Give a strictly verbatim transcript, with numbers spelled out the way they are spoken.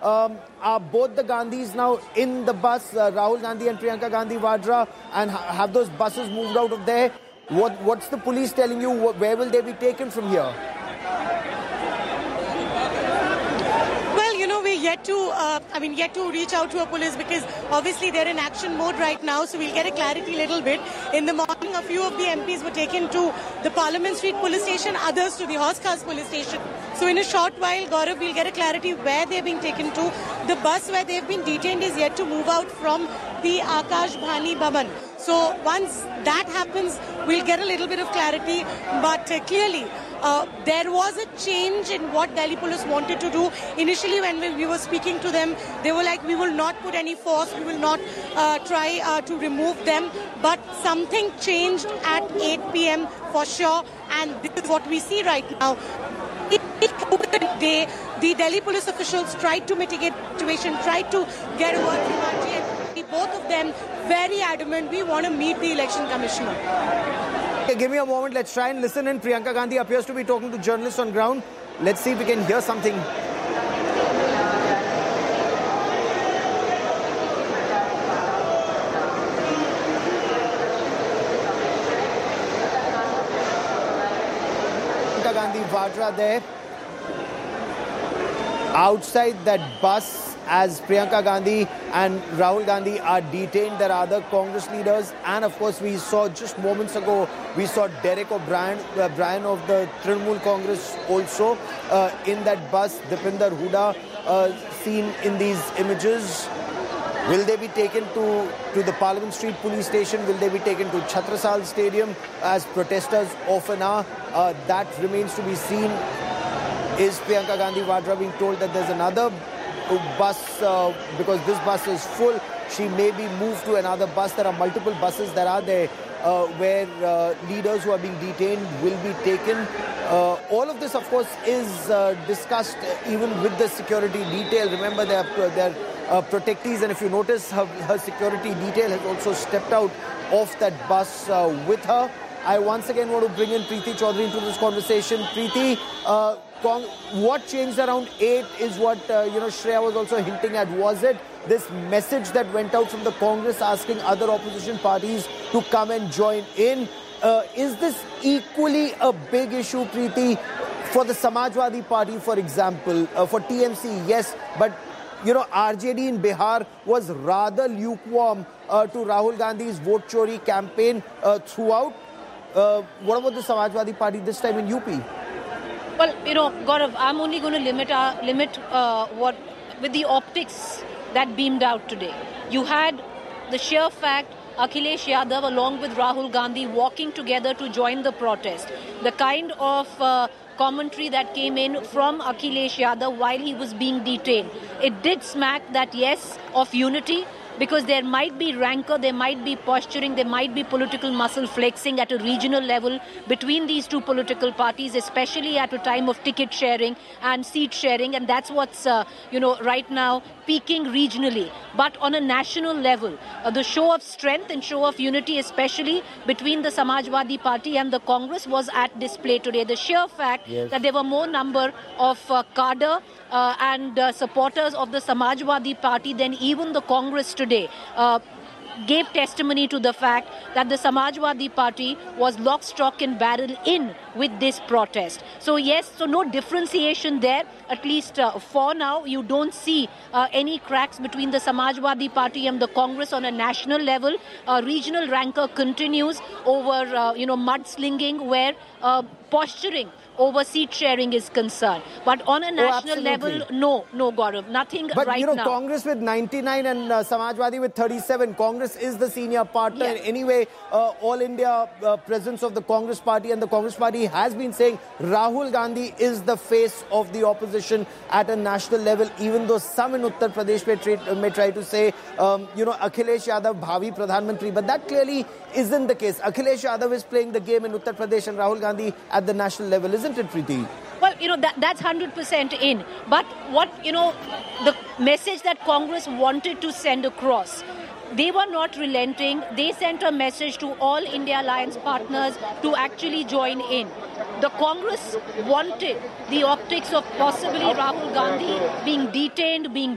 Um, are both the Gandhis now in the bus, uh, Rahul Gandhi and Priyanka Gandhi Vadra, and ha have those buses moved out of there? What, what's the police telling you? Where will they be taken from here? Yet to, uh, I mean, yet to reach out to a police because obviously they're in action mode right now. So we'll get a clarity a little bit. In the morning, a few of the M Ps were taken to the Parliament Street police station, others to the Horse Cars police station. So in a short while, Gaurav, we'll get a clarity where they're being taken to. The bus where they've been detained is yet to move out from the Akash Bhani Bhavan. So once that happens, we'll get a little bit of clarity. But uh, clearly, uh, there was a change in what Delhi police wanted to do. Initially, when we, we were speaking to them, they were like, we will not put any force, we will not uh, try uh, to remove them. But something changed at eight p m for sure. And this is what we see right now. They, the Delhi police officials tried to mitigate the situation, tried to get a word from R G N. Both of them very adamant, we want to meet the election commissioner. Okay, give me a moment, let's try and listen in. Priyanka Gandhi appears to be talking to journalists on ground. Let's see if we can hear something. Priyanka Gandhi Vadra there. Outside that bus, as Priyanka Gandhi and Rahul Gandhi are detained, there are other Congress leaders. And of course, we saw just moments ago, we saw Derek O'Brien, uh, Brian of the Trinamool Congress also uh, in that bus. Dipinder Hooda uh, seen in these images. Will they be taken to, to the Parliament Street police station? Will they be taken to Chhatrasal Stadium as protesters often are? Uh, that remains to be seen. Is Priyanka Gandhi Vadra being told that there's another bus, uh, because this bus is full, she may be moved to another bus? There are multiple buses that are there uh, where uh, leaders who are being detained will be taken. Uh, all of this, of course, is uh, discussed even with the security detail. Remember, they are, they are uh, protectees, and if you notice, her, her security detail has also stepped out of that bus uh, with her. I once again want to bring in Preeti Chaudhary into this conversation. Preeti, uh, what changed around eight is what, uh, you know, Shreya was also hinting at. Was it this message that went out from the Congress asking other opposition parties to come and join in? Uh, is this equally a big issue, Preeti, for the Samajwadi Party, for example? Uh, for T M C, yes, but, you know, R J D in Bihar was rather lukewarm uh, to Rahul Gandhi's vote chori campaign uh, throughout. Uh, what about the Samajwadi Party this time in U P? Well, you know, Gaurav, I'm only going to limit our, limit uh, what with the optics that beamed out today. You had the sheer fact Akhilesh Yadav along with Rahul Gandhi walking together to join the protest. The kind of uh, commentary that came in from Akhilesh Yadav while he was being detained. It did smack that, yes, of unity, because there might be rancor, there might be posturing, there might be political muscle flexing at a regional level between these two political parties, especially at a time of ticket sharing and seat sharing. And that's what's, uh, you know, right now peaking regionally. But on a national level, uh, the show of strength and show of unity, especially between the Samajwadi Party and the Congress, was at display today. The sheer fact yes. that there were more number of uh, cadre uh, and uh, supporters of the Samajwadi Party than even the Congress today uh, gave testimony to the fact that the Samajwadi Party was lock, stock and barrel in with this protest. So yes, so no differentiation there, at least uh, for now. You don't see uh, any cracks between the Samajwadi Party and the Congress on a national level. Uh, regional rancor continues over, uh, you know, mudslinging where uh, posturing over seat sharing is concerned. But on a national oh, level, no, no, Gaurav, nothing but, right you know, now. Congress with ninety-nine and uh, Samajwadi with thirty-seven. Congress is the senior partner. Yes. Anyway, uh, all India uh, presence of the Congress Party, and the Congress Party has been saying Rahul Gandhi is the face of the opposition at a national level, even though some in Uttar Pradesh may try, may try to say, um, you know, Akhilesh Yadav, Bhavi Pradhan Mantri. But that clearly isn't the case. Akhilesh Yadav is playing the game in Uttar Pradesh and Rahul Gandhi at the national level, isn't it, Preeti? Well, you know, that, that's one hundred percent in. But what, you know, the message that Congress wanted to send across, they were not relenting. They sent a message to all India Alliance partners to actually join in. The Congress wanted the optics of possibly Rahul Gandhi being detained, being